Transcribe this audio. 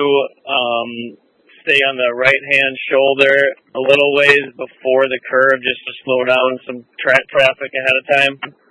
stay on the right-hand shoulder a little ways before the curve just to slow down some traffic ahead of time?